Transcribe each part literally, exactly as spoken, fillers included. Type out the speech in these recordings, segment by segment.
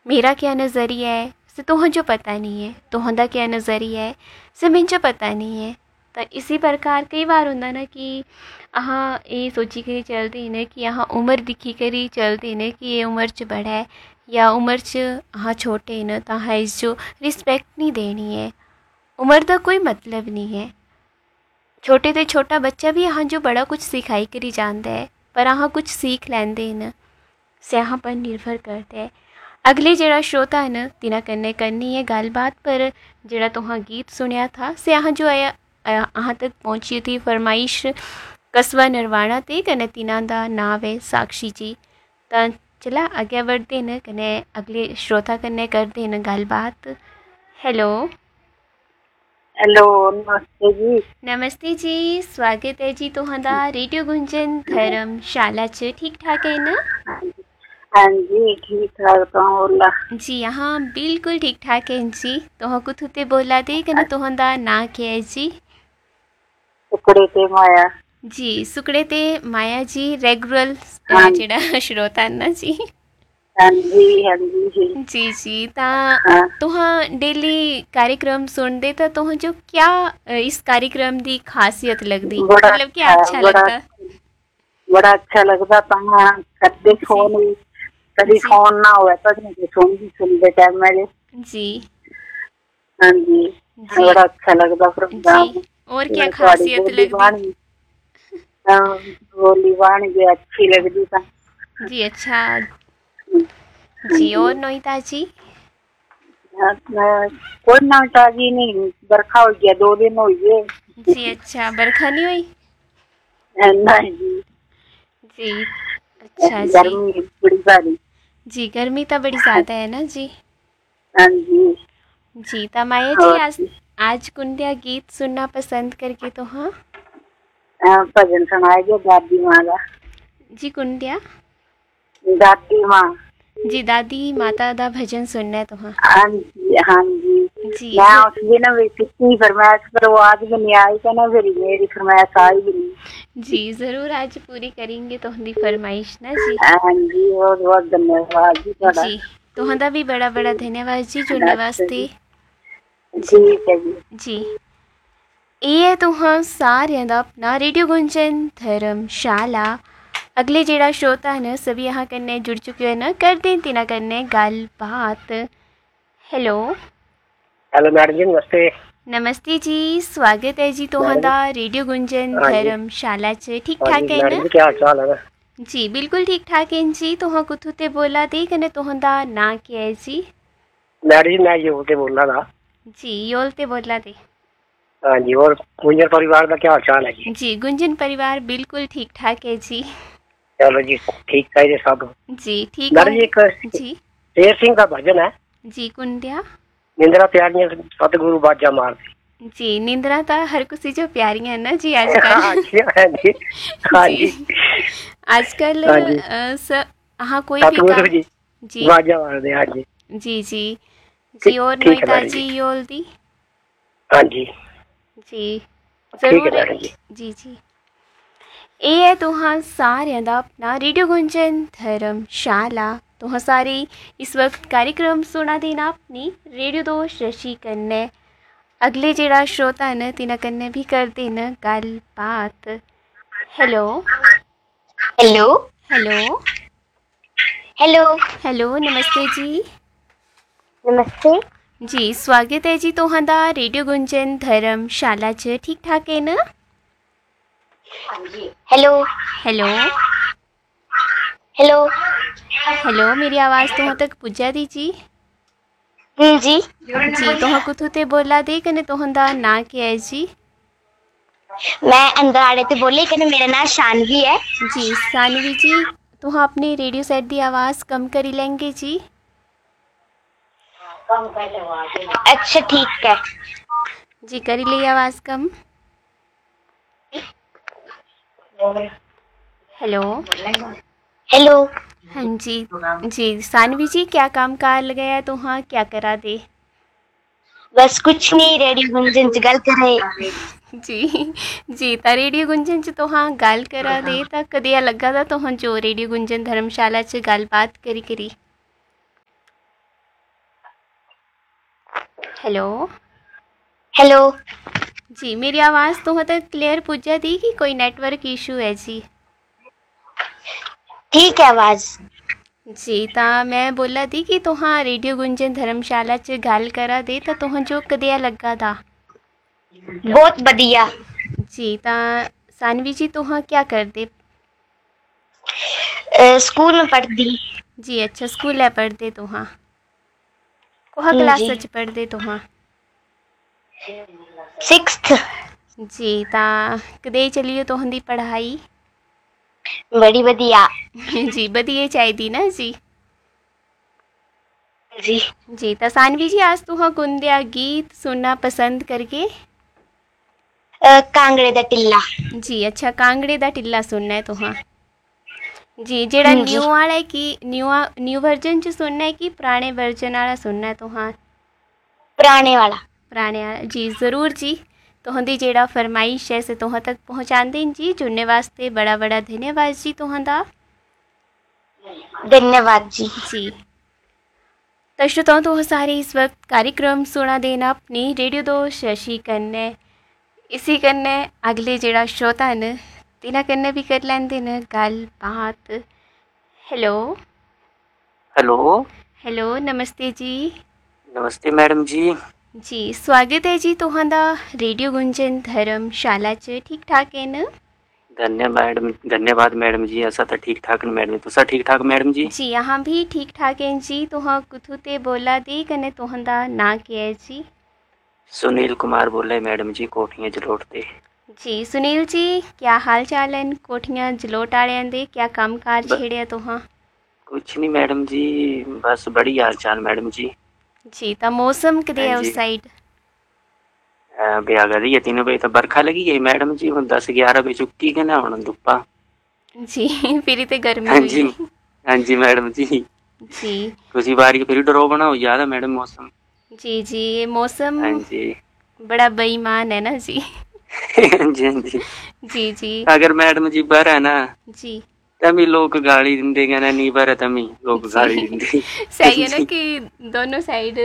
मेरा क्या नज़रिया है से तुह जो पता नहीं है, तुहदा क्या नज़रिया है से मिंजो पता नहीं है। तो इसी प्रकार कई बार होंदा ना कि अहाँ ये सोची करी चलते न कि अहाँ उम्र दिखी करी चलते न कि ये उम्र च बड़ा है या उम्र च अहाँ छोटे न, तो अहाँ इस जो रिस्पेक्ट नहीं देनी है। उम्र का कोई मतलब नहीं है। छोटे तो छोटा बच्चा भी अहाँ जो बड़ा कुछ सिखाई करी जानता है, पर अहाँ कुछ सीख लेंदे न से अहाँ पर निर्भर करता है। अगले जड़ा श्रोता है न तिना कन्ने करनी है गलबात, पर जड़ा तुहां गीत सुनिया था से अहाँ जो आया अहाँ तक पहुँची थी फरमाइश कस्बा नरवाणा ते कने तिना दा नाम है साक्षी जी। तो चला आगे बढ़ते न कने अगले श्रोता कन्ने करते न गलबात। हेलो हेलो, नमस्ते जी। नमस्ते जी, स्वागत है जी तुहांदा रेडियो गुंजन धर्मशाला च। ठीक ठाक है न? हाँ जी, ठीक ठाक। तो बोला जी यहाँ बिल्कुल ठीक ठाक है जी। तुह कुछ होते बोला दे कने तुहांदा ना क्या है जी? टुकड़े ते माया। जी सुकड़े ते माया जी रेगुलर हाँ जेड़ा श्रोता ना जी। हाँ जी, हाँ जी जी। जी जी ता हाँ, तुहां डेली कार्यक्रम सुनते तो तुह जो क्या इस कार्यक्रम दी खासियत लगदी, बड़ा मतलब क्या अच्छा अच्छा बड़ा लगता? बड़ा अच्छा लगता था। कदे जी फोन भी कभी जी फोन ना हुआ तो नहीं फोन भी सुनते टाइम मेरे। जी हाँ जी, जी बड़ा अच्छा लगता जी। प्रोग्राम। और क्या मैं थोड़ी खासियत बोली लगदी? बाणी, हाँ, बोली बाणी भी अच्छी लगती था। जी अच्छा हाँ जी। जी। और नोईता जी? हाँ, कोई ना ताजी नहीं, बरखा हो गया, दो दिन हो गए। जी अच्छा बरखा नहीं हुई? नहीं जी, जी अच्छा जी। गर्मी बड़ी सारी। जी गर्मी तो बड़ी ज़्यादा है ना जी। हाँ जी। जी तो माया जी और आज आज कुंडिया गीत सुनना पसंद करके तो हाँ हाँ, भजन सुनाए जो दादी माँ का। जी कुंडिया दादी माँ। जी दादी माता दा भजन सुनना है तो हाँ हाँ जी, हाँ जी। जी मैं ज, उस दिन भी कितनी फरमाइश पर वो आज भी नहीं आई, क्या ना, फिर मेरी फरमाइश आई भी नहीं। जी ज़रूर आज पूरी करेंगे तो हंदी फरमाइश ना जी। हाँ जी, बहुत बहुत धन्यवाद जी थोड़ा। जी तो हंदा भी बड़ा बड़ा धन्यवाद जी जुड़ने अच्छा वास्ते। जी, जी ठीक है जी। जी ये तो हाँ सारे दा अपना रेडियो गुंजन धर्मशाला। अगले जेड़ा श्रोता है ना सभी यहाँ कन्ने जुड़ चुके हैं ना, कर दें तिना कन्ने गल बात। हेलो हेलो मैडम जी, नमस्ते। नमस्ते जी, स्वागत है जी मैडम, तुहांदा रेडियो गुंजन हाँ जी, धर्मशाला च। ठीक हाँ जी ठाक है मैडम ना? जी, क्या हाल चाल है ना? जी बिल्कुल ठीक ठाक है जी। तुहां कुथू ते बोला दे कने तुहांदा ना क्या है जी? मैडम जी, मैं ये होते बोल रहा था। जी योल ते बोला दे। हाँ जी, और गुंजर परिवार का क्या हाल चाल है जी? जी गुंजन परिवार बिल्कुल ठीक ठाक है जी। चलो जी, ठीक चाहिए सब। जी ठीक मैडम जी, होंगे एक जी। शेर सिंह का भजन है, जी कुंडिया निंद्रा प्यारियां सतगुरु बाजा मार। जी निंद्रा तो हर किसी जो प्यारी है ना जी आजकल। हाँ जी, हाँ जी, हाँ जी जी, आजकल हाँ जी, अ, स हाँ कोई भी का सतगुरु जी जी बाजा मार दे। हाँ जी, जी जी जी। ठीक और ठीक है नोईता मैडम जी जी। योल दी। हाँ जी, जी ठीक है ज़रूर। मैडम जी। जी जी ਇਹ ਹੈ तुहां सारियां दा अपना रेडियो गुंजन धर्मशाला। तुहां सारे इस वक्त कार्यक्रम सुना देना अपनी रेडियो दोस्त शशि कन्ने। अगले जेड़ा श्रोता न तिना कन्ने भी कर देना गल बात। Hello hello hello hello hello नमस्ते जी। नमस्ते। जी स्वागत है जी तुहांदा रेडियो गुंजन धर्मशाला च। ठीक ठाक है न? हेलो हेलो हेलो हेलो मेरी आवाज़ तुहां तक पुज्जा दी जी? हम्म जी। जी तुहां कुथू ते बोला दे कने तुहांदा ना क्या है जी? मैं अंदर आड़े ते बोली कि मेरा नाम शानवी है। जी सानवी जी तुहां अपने रेडियो सेट की आवाज़ कम करी लेंगे जी? अच्छा ठीक है। जी करी ली आवाज़ कम। हेलो हेलो हाँ जी जी सानवी जी क्या काम कार लगाया तुहां क्या करा दे? बस कुछ नहीं, रेडियो गुंजन च गल कर रहे। जी जी ता रेडियो गुंजन च तुहां गल करा दे ता कदिया लगा था तुहां जो रेडियो गुंजन धर्मशाला च गलबात करी करी? Hello hello. जी, मेरी आवाज़ तुहां तक क्लियर पुज्जा दी कि कोई नेटवर्क इशू है जी? ठीक है आवाज। जी, ਤਾਂ ਮੈਂ ਬੋਲਾ ਦੀ ਕਿ ਤੁਹਾਂ ਰੇਡੀਓ ਗੁੰਜਨ ਧਰਮਸ਼ਾਲਾ 'ਚ ਗੱਲ ਕਰਾ ਦੇ ਤਾਂ ਤੁਹਾਂ ਜੋ ਕਦਿਆ ਲੱਗਾ ਦਾ। बहुत बढ़िया। जी, ਤਾਂ सानवी जी तुहाँ क्या करदे? अ, स्कूल में पढ़ती। जी अच्छा, स्कूलै पढ़दे तुहाँ? कोहा हम्म, क्लास जी च पढ़दे तुहाँ? सिक्स्थ। जी, ਤਾਂ कदेई चली हो तुहां दी पढ़ाई? बड़ी बढ़िया। जी, बधिया चाहिदी ना जी। जी जी, ਤਾਂ सानवी जी आज तुहाँ कुंदिया गीत सुनना पसंद करगे? अ, कांगड़े दा टिल्ला। जी अच्छा, कांगड़े दा टिल्ला सुनना है तुहाँ? जी, जेड़ा हम्म, जी न्यू वाला है कि न्यू न्यू वर्जन च सुनना है कि पुराने वर्जन वाला सुनना है तुहाँ? पुराने वाला। पुराने वाला जी, ज़रूर जी। तुहांदी जेड़ा फरमाइश है से तुहां तक पहुँचांदे जी। जुड़ने वास्ते बड़ा बड़ा धन्यवाद जी तुहां दा। धन्यवाद जी। जी, तो श्रोताओं तुह सारे इस वक्त कार्यक्रम सुना देना अपनी रेडियो दो शशि कन्नै। इसी कन्नै अगले जेड़ा श्रोता न तिना कन्नै भी कर लैंदे न गल बात। हेलो हेलो हेलो नमस्ते जी। नमस्ते मैडम जी। जी, स्वागत है जी तुहां दा रेडियो गुंजन धर्मशाला च। ठीक ठाक है न? धन्य मैडम धन्यवाद मैडम जी। ऐसा तो ठीक ठाक मैडम, तुसा ठीक ठाक मैडम जी? जी, यहाँ भी ठीक ठाक हैं जी। तुहां कुथू ते बोला दी कन्नै तुहां दा नाम क्या है जी? सुनील कुमार बोले मैडम जी, कोठियां जलोट ते। जी सुनील जी, क्या हाल चाल हैं कोठियां जलोट आलियां दे? क्या कम कार ब- छेड़िया तुहां? कुछ नहीं मैडम जी, बस बड़ी हाल चाल मैडम जी। जी, तो मौसम कदे है हाँ उस जी। साइड? ब्याह करी है तीन बजे तो बरखा लगी है मैडम जी। हम दस ग्यारह बजे चुकी के ना हम धुप्पा। जी फिर तो गर्मी हाँ हुई जी है। हाँ जी मैडम जी। जी कुछ बारी फिर डरो बना हो ज्यादा मैडम मौसम। जी जी, ये मौसम हाँ जी बड़ा बेईमान है ना जी। हाँ जी हाँ जी। जी जी अगर मैडम जी बर है ना जी तभी लोग गाली दिंदे, कहना नहीं बर तभी लोग गाली जी दिंदे। सही है ना कि दोनों साइड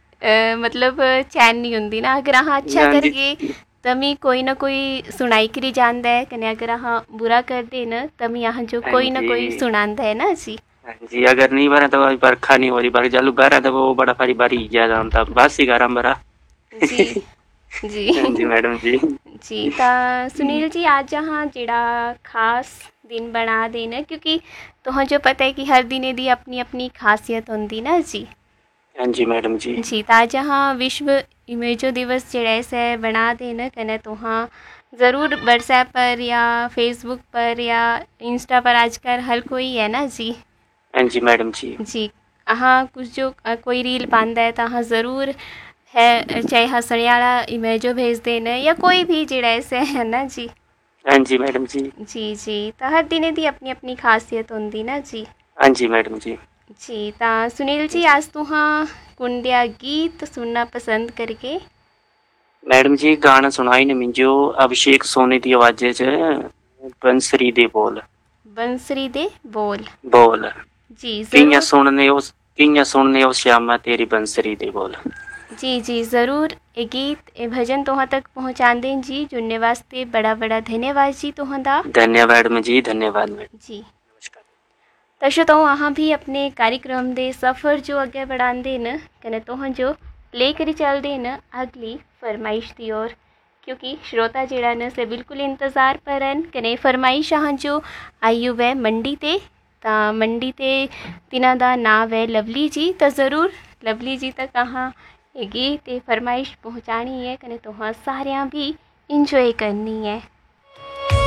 मतलब चैन नहीं होंगी ना। अगर हाँ अच्छा हाँ जी करगे तभी कोई ना कोई सुनाई करी जाता है, कने अगर हाँ बुरा कर दे न तभी यहाँ जो हाँ कोई ना जी कोई सुनाता है ना जी। हाँ जी। अगर नहीं बरा तो अभी बरखा नहीं हो रही, बाकी चालू बरा तो वो बड़ा सारी बारी ज्यादा होता बस ही गरम बरा। जी जी हाँ जी मैडम जी। जी, ता सुनील जी आज यहाँ जेड़ा खास दिन बना देना, क्योंकि तुहां जो पता है कि हर दिन दी अपनी अपनी खासियत होंदी ना जी। हाँ जी मैडम जी। जी, ता आज यहाँ विश्व इमेजो दिवस जेड़ा से बना देना कने तुहां ज़रूर व्हाट्सएप पर या फेसबुक पर या इंस्टा पर आजकल हर कोई है ना जी। हाँ जी मैडम जी। जी, हाँ कुछ जो अ, कोई रील पांदा है तो हाँ ज़रूर है, चाहे हंसने वाला इमेजो भेज देना या कोई भी जेड़ा ऐसे है ना जी। हाँ जी मैडम जी। जी जी, तो हर दिन दी अपनी अपनी खासियत होंदी ना जी। हाँ जी मैडम जी। जी, ता सुनील जी आज तुहां कुंडिया गीत सुनना पसंद करके? मैडम जी गाना सुनाई ने मिंजो अभिषेक सोनी दी आवाज़ च बंसरी दे बोल। बंसरी दे बोल। बोल जी कियां ज़रूर। सुनने उस कियां सुनने उस श्यामा तेरी बंसरी दे बोल। जी जी ज़रूर, ये गीत ये भजन तुहां तक पहुँचा दें जी। जुड़ने वास्ते बड़ा बड़ा धन्यवाद जी तुहां दा। धन्यवाद मैडम जी, धन्यवाद मैडम। जी, नमस्कार। तो तो अहाँ भी अपने कार्यक्रम दे सफ़र जो अगे बढ़ाते न कने तुहां जो प्ले करी चलते न अगली फरमाइश दी ओर, क्योंकि श्रोता जेड़ा न से बिल्कुल इंतज़ार पर हैं कने फरमाइश अहाँ जो आई वै मंडी ते ता मंडी ते तिना दा नाम है लवली जी। तो ज़रूर लवली जी तक अहाँ ये गीत ये फरमाइश पहुँचानी है कने तुहां सारियां भी इंजॉय करनी है।